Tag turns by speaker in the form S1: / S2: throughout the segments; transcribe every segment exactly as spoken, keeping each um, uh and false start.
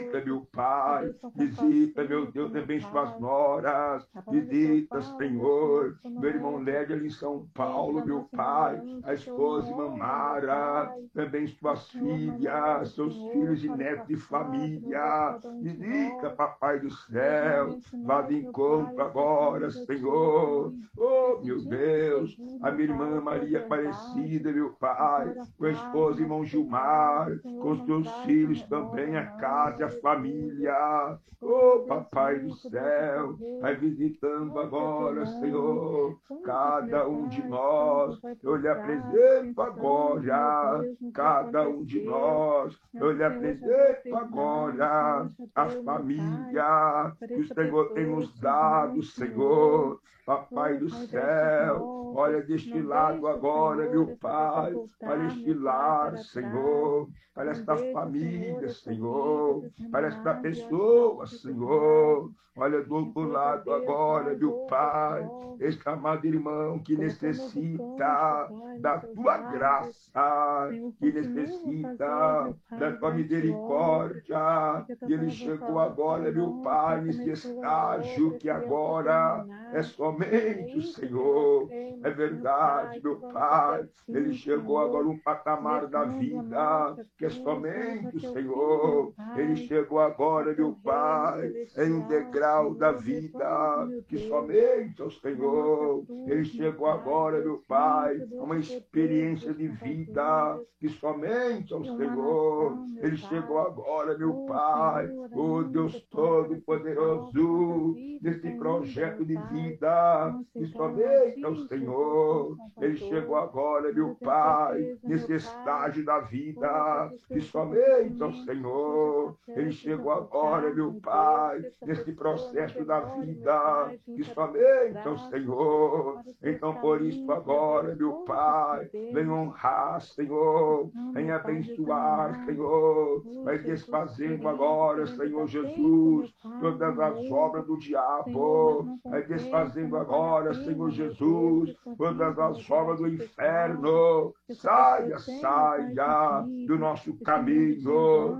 S1: Visita, meu Pai, visita, meu Deus, também suas noras, visita, Senhor, meu irmão Lédio ali em São Paulo, meu Pai, a esposa irmã Mara, também suas filhas, seus filhos e netos de família, visita, Papai do céu, vá de encontro agora, Senhor, oh, meu Deus, a minha irmã Maria Aparecida, meu Pai, com a esposa irmão Gilmar, com os teus filhos também, a casa e a família, oh, Papai do céu, vai visitando agora, Senhor, cada um de nós, eu lhe apresento agora, cada um de nós, eu lhe apresento agora a família que o Senhor tem nos dado, Senhor, Papai do céu, olha deste lado agora, meu Pai, para este lar, Senhor, para esta família, Senhor, para esta pessoa, Senhor, olha do outro lado agora, meu Pai, este amado irmão que necessita da tua graça, que necessita da tua misericórdia, e ele chegou agora, meu Pai, nesse estágio que agora é somente o Senhor, é verdade, meu Pai, ele chegou agora um patamar da vida que é somente o Senhor, ele chegou agora, meu Pai, em um degrau da vida que somente o Senhor, ele chegou agora, meu Pai, a uma experiência de vida que somente ao Senhor, ele chegou agora, meu Pai, o Deus Todo-Poderoso, nesse projeto de vida que somente ao Senhor, ele chegou agora, meu Pai, nesse estágio da vida que somente ao Senhor, ele chegou agora, meu Pai, nesse processo da vida que somente ao Senhor. Então, por isso agora, meu Pai, vem honrar, Senhor, vem abençoar, Senhor, vai desfazendo agora, Senhor Jesus, todas as obras do diabo, vai desfazendo agora, Senhor Jesus, todas as obras do inferno, saia, saia do nosso caminho,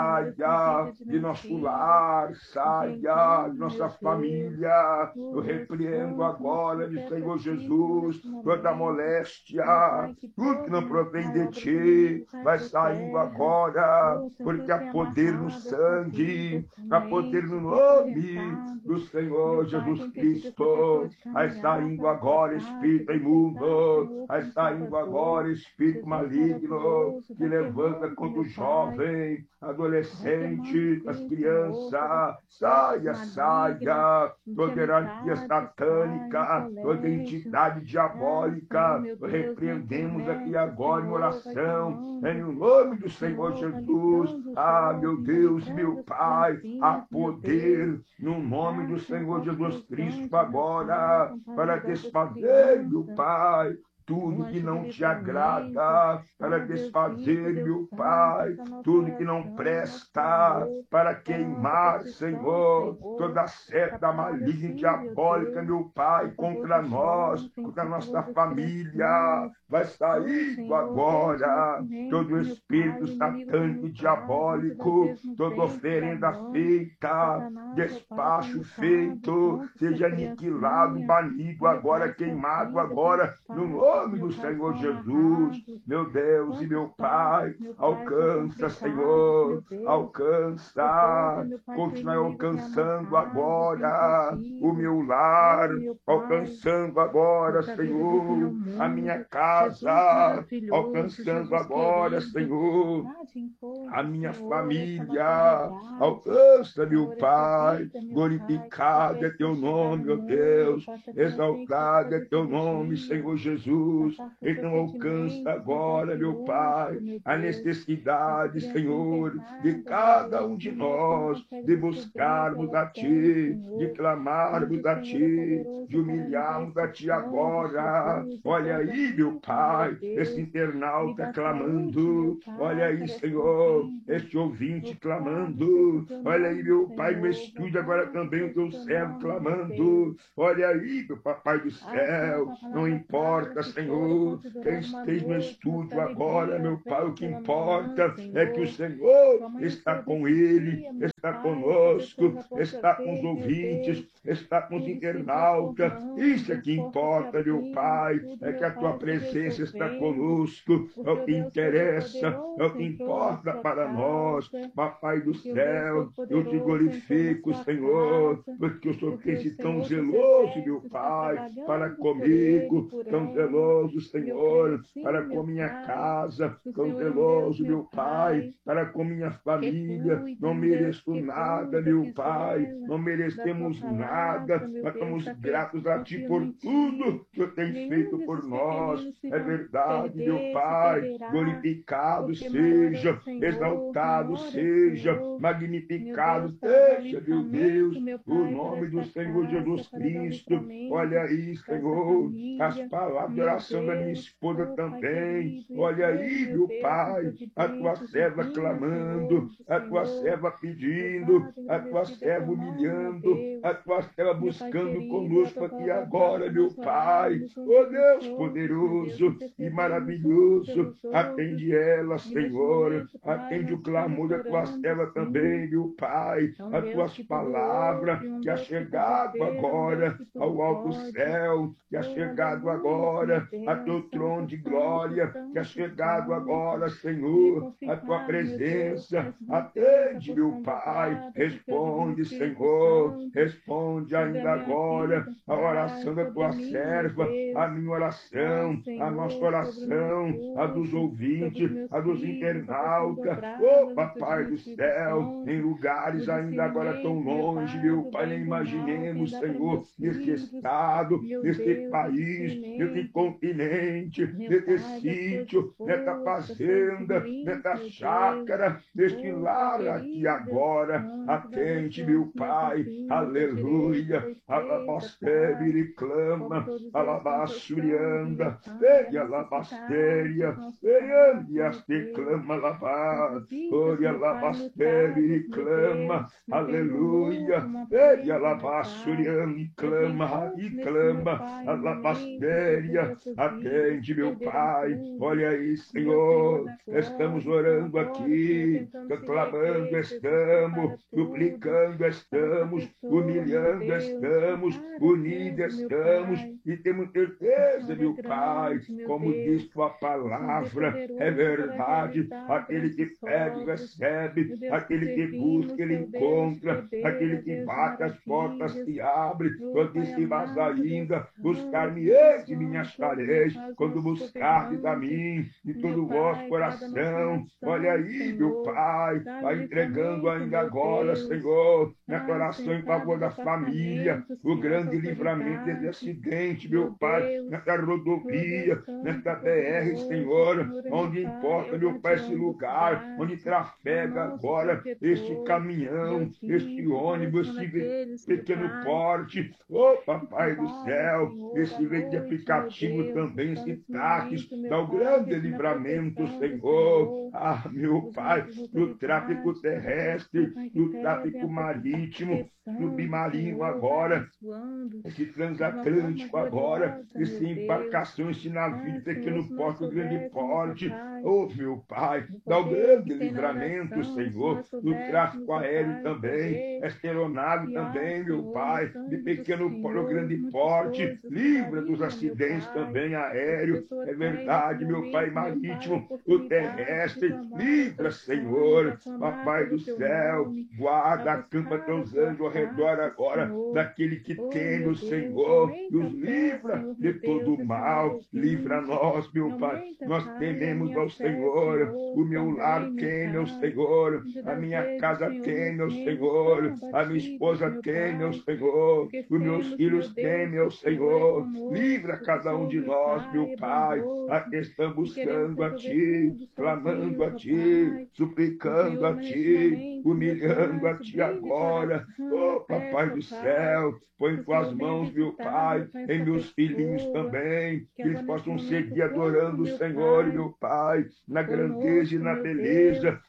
S1: saia de nosso lar, saia de nossa família, eu repreendo agora, de Senhor Jesus, toda moléstia, tudo que não provém de ti, vai saindo agora, porque há poder no sangue, há poder no nome do Senhor Jesus Cristo, vai saindo agora espírito imundo, vai saindo agora espírito maligno, que levanta contra o jovem, adolescente, as crianças, saia, saia, toda hierarquia satânica, toda entidade diabólica, repreendemos aqui agora em oração, em nome do Senhor Jesus. Ah, meu Deus e meu Pai, há poder no nome do Senhor Jesus Cristo agora, para desfazer, meu Pai, tudo que não te agrada, para desfazer, meu Pai, tudo que não presta, para queimar, Senhor, toda seta maligna e diabólica, meu Pai, contra nós, contra a nossa família, vai saindo agora todo espírito satânico e diabólico, toda oferenda feita, despacho feito, seja aniquilado, banido agora, queimado agora, no nome do Senhor Jesus, meu Deus e meu Pai, alcança, Senhor, alcança, continue alcançando agora o meu lar, alcançando agora, Senhor, a minha casa, alcançando agora, Senhor, a minha família, alcança, meu Pai, glorificado é teu nome, meu Deus, exaltado é teu nome, Senhor Jesus, então alcança agora, meu Pai, a necessidade, Senhor, de cada um de nós, de buscarmos a Ti, de clamarmos a Ti, de humilharmos a Ti agora, olha aí, meu Pai, esse internauta clamando, olha aí, Senhor, este ouvinte clamando, olha aí, meu Pai, no estúdio agora também o teu servo clamando, olha aí, meu Papai do céu, não importa, Senhor, quem esteja no estúdio agora, meu Pai, o que importa é que o Senhor está com ele, está conosco, está com os ouvintes, está com os internautas. Isso é que importa, meu Pai, é que a tua presença está conosco, é o que interessa, é o que importa para nós. Papai do céu, eu te glorifico, Senhor, porque o Senhor tem sido tão zeloso, meu Pai, para comigo, tão zeloso, Senhor, para com minha casa, tão zeloso, meu Pai, para com minha família. Não mereço nada, meu Pai, não merecemos nada, mas estamos gratos a Ti por tudo que Tu tens feito por nós. É verdade, meu Pai, glorificado seja, exaltado seja, magnificado seja, meu Deus, o nome do Senhor Jesus Cristo. Olha aí, Senhor, as palavras de oração da minha esposa também. Olha aí, meu Pai, a tua serva clamando, a tua serva pedindo, a tua serva humilhando, a tua serva buscando conosco aqui agora, meu Pai. Oh Deus poderoso e maravilhoso, atende ela, Senhor, atende o clamor da tua serva também, meu Pai, as tuas palavras que ha chegado agora ao alto céu, que ha chegado agora a teu trono de glória, que ha chegado agora, Senhor, a tua presença. Atende, meu Pai, responde, Senhor, responde ainda agora a oração da tua serva, a minha oração, a nossa oração, a dos ouvintes, a dos internautas. Oh, Papai do céu, em lugares ainda agora tão longe, meu Pai, nem imaginemos, Senhor, neste estado, neste país, neste continente, neste sítio, nesta fazenda, nesta chácara, neste lar aqui agora. Atende, meu Pai, aleluia, alabastere clama, alabassurianda, veia alabasteria, veia te clama alabá, oria alabastere clama, aleluia, veia alabassurianda e clama, e clama, alabasteria. Atende, meu Pai, olha aí, Senhor, estamos orando aqui, clamando estamos, suplicando estamos, humilhando estamos, unidos estamos, e temos certeza, meu Pai, como diz tua palavra, é verdade, aquele que pede, recebe, aquele que busca, ele encontra, aquele que bate as portas se abre. Eu disse, mas ainda buscar-me-eis e me achareis, quando buscardes a mim de todo o vosso coração. Olha aí, meu Pai, vai entregando ainda agora, Senhor, nessa oração em favor da família, o grande livramento desse acidente, meu Pai, nessa rodovia, nessa B R, Senhor, onde importa, meu Pai, esse lugar, onde trafega agora este caminhão, este ônibus, esse pequeno porte. Oh, Papai do céu, esse veículo de aplicativo também, esse táxi, dá o grande livramento, Senhor. Ah, meu Pai, no tráfico terrestre, no tráfico marítimo, no bimarinho agora, esse transatlântico agora, esse embarcação, esse navio de pequeno porte, grande porte. Oh, meu Pai, dá o grande livramento, Senhor, no tráfico aéreo também, esta aeronave também, meu Pai, de pequeno porte, grande porte, livra dos acidentes também aéreo, é verdade, meu Pai, marítimo, o terrestre, livra, Senhor, Papai do céu, guarda, acampa teus anjos ao redor agora daquele que teme o Senhor, nos livra de todo o mal, livra nós, meu Pai, nós tememos ao Senhor, o meu lar teme ao Senhor, a minha casa teme ao Senhor, a minha esposa teme ao Senhor, os meus filhos temem ao Senhor, livra cada um de nós, meu Pai, aqui estamos buscando a Ti, clamando a Ti, suplicando a Ti, humilhando a Ti agora. Oh, Papai do céu, põe em Tuas mãos, meu Pai, em meus filhinhos também, que eles possam seguir adorando o Senhor, meu Pai, na grandeza e na beleza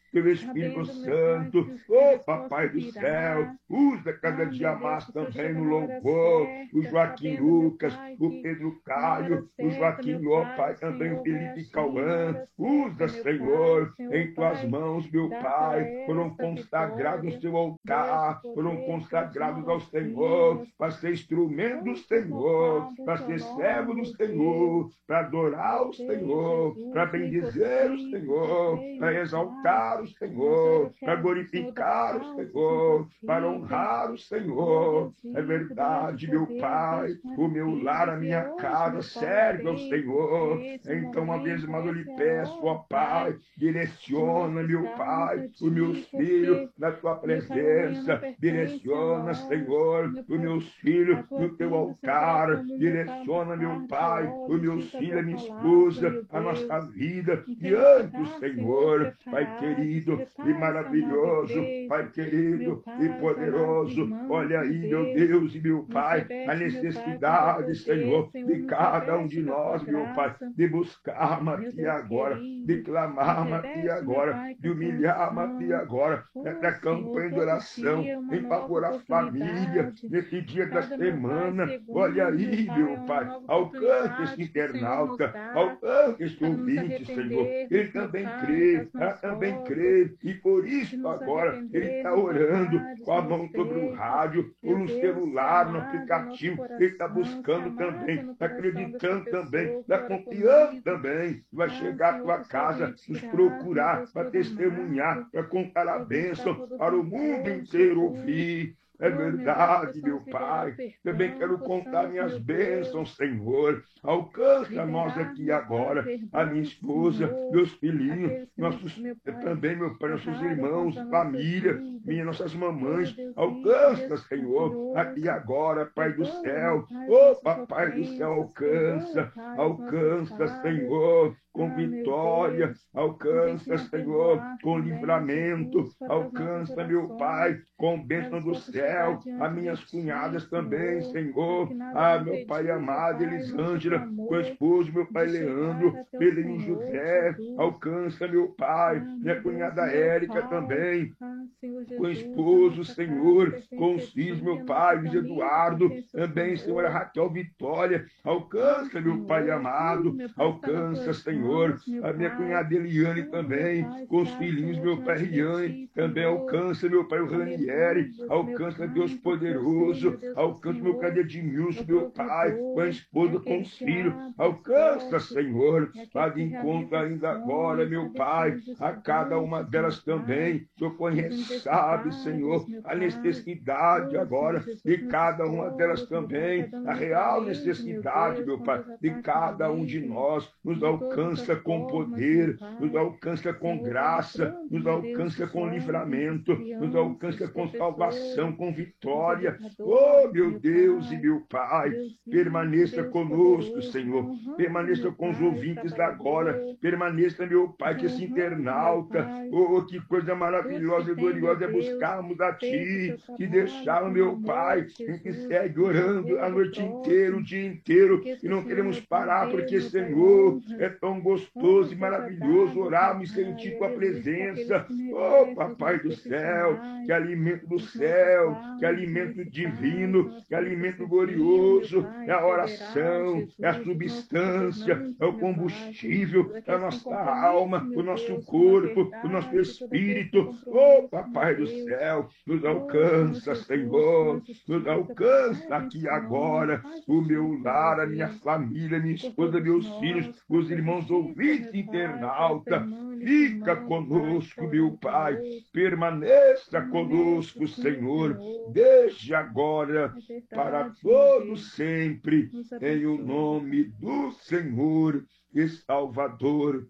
S1: teu Espírito Santo, ô Papai do céu, usa cada dia mais também no louvor, o Joaquim Lucas, o Pedro Caio, o Joaquim Ló, Pai, também o Felipe Cauã, usa, Senhor, em tuas mãos, meu Pai, foram consagrados no teu altar, foram consagrados ao Senhor, para ser instrumento do Senhor, para ser servo do Senhor, para adorar o Senhor, para bendizer o Senhor, para exaltar o Senhor, para glorificar o Senhor, para honrar o Senhor. É verdade, meu Pai, o meu lar, a minha casa serve ao Senhor. Então, uma vez mais eu lhe peço, ó Pai, direciona, meu Pai, os meus filhos na tua presença, direciona, Senhor, os meus filhos no teu altar, direciona, meu Pai, os meus filhos, a minha esposa, a nossa vida diante do Senhor, Pai querido e maravilhoso, Pai querido e poderoso. Olha aí, meu Deus e meu Pai, a necessidade, Senhor, de cada um de nós, meu Pai, de buscar a Ti agora, de clamar a Ti agora, de humilhar a Ti agora, nessa campanha de oração, em favor da família, nesse dia da semana. Olha aí, meu Pai, alcance esse internauta, alcance esse ouvinte, Senhor. Ele também crê, ela também crê, e por isso agora ele está orando com a mão sobre o rádio, ou no celular, no aplicativo. Ele está buscando também, está acreditando também, está confiando também. Vai chegar à tua casa, nos procurar, para testemunhar, para contar a bênção para o mundo inteiro ouvir. É verdade, meu Pai. Também quero contar minhas bênçãos, Senhor. Alcança nós aqui agora, a minha esposa, meus filhinhos, nossos, também, meu Pai, nossos irmãos, família, minhas nossas mamães. Alcança, Senhor, aqui agora, Pai do céu. Ô, Papai do céu, alcança, alcança, Senhor, com vitória, alcança, Senhor, com livramento, alcança, meu Pai, com bênção do céu, as minhas cunhadas também, Senhor, ah, meu Pai amado, Elisângela, com o esposo, meu Pai Leandro, Pelinho José, alcança, meu Pai, minha cunhada Érica também, com o esposo, Senhor, com os filhos, meu Pai, Luiz Eduardo, também, Senhor, a Raquel Vitória, alcança, meu Pai amado, alcança, Senhor, a minha cunhada Eliane também, com os filhinhos, meu Pai Riane, também alcança, meu Pai, o Ranieri, alcança, Deus poderoso, alcança, meu Pai Edmilson, meu Pai, com a esposa, com os filhos, alcança, Senhor, faz encontro ainda agora, meu Pai, a cada uma delas também, o Senhor conhece, sabe, Senhor, a necessidade agora de cada uma delas também, a real necessidade, meu Pai, de cada um de nós, nos alcança com poder, nos alcança com graça, nos alcança com livramento, nos alcança com salvação, com vitória. Oh, meu Deus e meu Pai, permaneça conosco, Senhor, permaneça com os ouvintes agora, permaneça, meu Pai, que esse internauta, oh, que coisa maravilhosa e gloriosa é buscarmos a Ti, que deixar, meu Pai, em que segue orando a noite inteira, o dia inteiro, e não queremos parar, porque, Senhor, é tão gostoso e maravilhoso orarmos e sentir Tua presença. Oh, Papai do céu, que alimento do céu, que alimento divino, que alimento glorioso, é a oração, é a substância, é o combustível, é a nossa alma, o nosso corpo, o nosso espírito. Oh, Papai do céu, nos alcança, Senhor, nos alcança aqui agora, o meu lar, a minha família, minha esposa, meus filhos, os irmãos ouvintes internauta. Fica conosco, meu Pai, permaneça conosco, Senhor, desde agora, para todo sempre, em o nome do Senhor e Salvador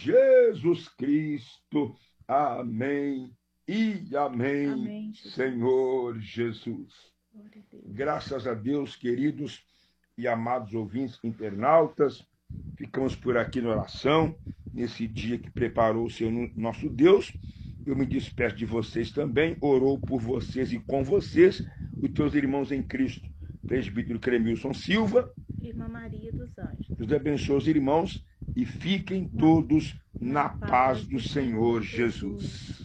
S1: Jesus Cristo. Amém e amém, amém, Senhor Jesus. Graças a Deus, queridos e amados ouvintes internautas, ficamos por aqui na oração, nesse dia que preparou o Senhor nosso Deus. Eu me despeço de vocês também, orou por vocês e com vocês, os teus irmãos em Cristo, presbítero Cremilson Silva,
S2: irmã Maria dos Anjos.
S1: Deus abençoe os irmãos e fiquem todos na paz do Senhor Jesus.